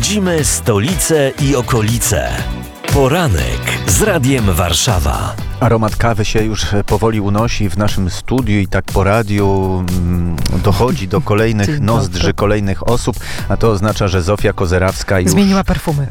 Śledzimy stolicę i okolice. Poranek z Radiem Warszawa. Aromat kawy się już powoli unosi w naszym studiu i tak po radiu dochodzi do kolejnych nozdrzy, kolejnych osób, a to oznacza, że Zofia Kozerawska już... Zmieniła perfumy.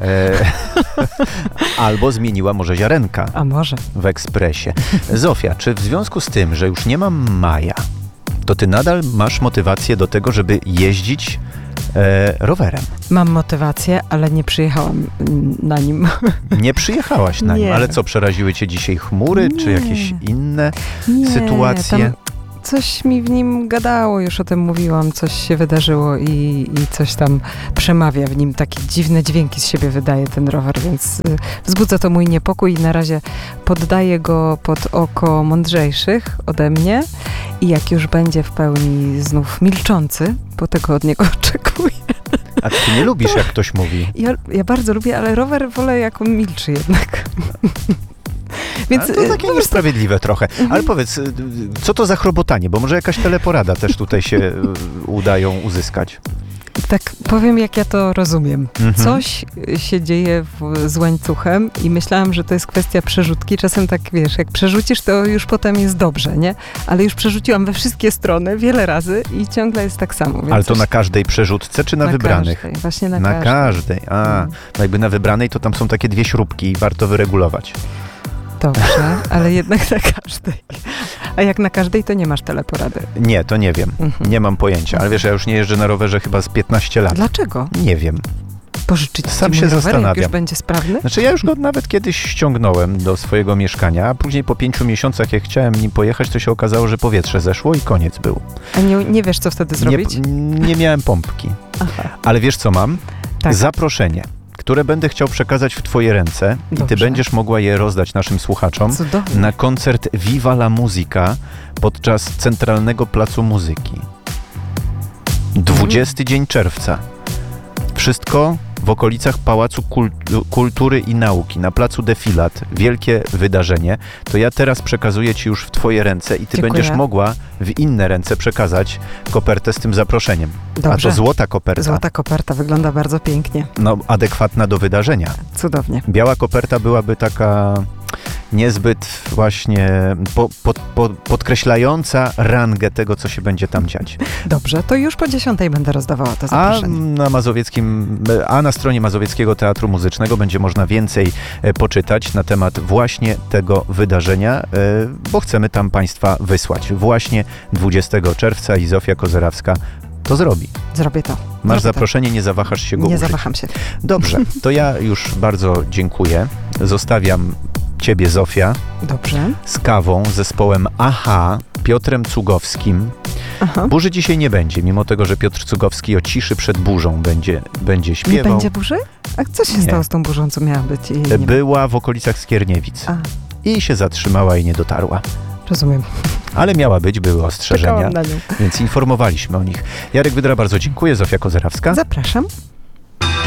Albo zmieniła może ziarenka. A może. W ekspresie. Zofia, czy w związku z tym, że już nie mam maja, to ty nadal masz motywację do tego, żeby jeździć rowerem? Mam motywację, ale nie przyjechałam na nim. Nie przyjechałaś na nim, ale co, przeraziły cię dzisiaj chmury, czy jakieś inne sytuacje? Tam coś mi w nim gadało, już o tym mówiłam, coś się wydarzyło i coś tam przemawia w nim. Takie dziwne dźwięki z siebie wydaje ten rower, więc wzbudza to mój niepokój i na razie poddaję go pod oko mądrzejszych ode mnie i jak już będzie w pełni znów milczący, bo tego od niego oczekuję. A ty nie lubisz, jak ktoś mówi? Ja bardzo lubię, ale rower wolę, jak on milczy jednak. Więc to takie niesprawiedliwe trochę. Ale powiedz, co to za chrobotanie? Bo może jakaś teleporada też tutaj się udają uzyskać. Tak powiem, jak ja to rozumiem. Coś się dzieje z łańcuchem i myślałam, że to jest kwestia przerzutki. Czasem tak, wiesz, jak przerzucisz, to już potem jest dobrze, nie? Ale już przerzuciłam we wszystkie strony wiele razy i ciągle jest tak samo. Więc ale to na każdej przerzutce, czy na wybranych? Każdej, właśnie na każdej. Na każdej. No jakby na wybranej, to tam są takie dwie śrubki i warto wyregulować. Dobrze, ale jednak na każdej. A jak na każdej, to nie masz teleporady. Nie, to nie wiem. Nie mam pojęcia. Ale wiesz, ja już nie jeżdżę na rowerze chyba z 15 lat. Dlaczego? Nie wiem. Pożyczyć Sam ci się rower, zastanawiam. jak już będzie sprawny? Znaczy ja już go nawet kiedyś ściągnąłem do swojego mieszkania, a później po 5 miesiącach, jak chciałem nim pojechać, to się okazało, że powietrze zeszło i koniec był. A nie wiesz, co wtedy zrobić? Nie miałem pompki. Aha. Ale wiesz, co mam? Tak. Zaproszenie, które będę chciał przekazać w twoje ręce. Dobrze. I ty będziesz mogła je rozdać naszym słuchaczom. Cudownie. Na koncert Viva la Musica podczas Centralnego Placu Muzyki. 20 dzień czerwca. Wszystko w okolicach Pałacu Kultury i Nauki, na placu Defilat. Wielkie wydarzenie. To ja teraz przekazuję ci już w twoje ręce i ty Dziękuję. będziesz mogła w inne ręce przekazać kopertę z tym zaproszeniem. Dobrze. A to złota koperta. Złota koperta, wygląda bardzo pięknie. No, adekwatna do wydarzenia. Cudownie. Biała koperta byłaby taka niezbyt właśnie podkreślająca rangę tego, co się będzie tam dziać. Dobrze, to już po 10 będę rozdawała to zaproszenie. A na stronie Mazowieckiego Teatru Muzycznego będzie można więcej poczytać na temat właśnie tego wydarzenia, bo chcemy tam Państwa wysłać. Właśnie 20 czerwca i Zofia Kozerawska to zrobi. Zrobię to. Masz zaproszenie, nie zawahasz się go Nie użyć. zawaham się. Dobrze, to ja już bardzo dziękuję. Zostawiam ciebie, Zofia, Dobrze. z kawą, zespołem Aha, Piotrem Cugowskim. Aha. Burzy dzisiaj nie będzie, mimo tego, że Piotr Cugowski o ciszy przed burzą będzie śpiewał. Nie będzie burzy? A co się stało z tą burzą, co miała być? Była w okolicach Skierniewic. I się zatrzymała i nie dotarła. Rozumiem. Ale miała być, były ostrzeżenia, Czekałam na nią. więc informowaliśmy o nich. Jarek Wydra, bardzo dziękuję. Zofia Kozerawska. Zapraszam.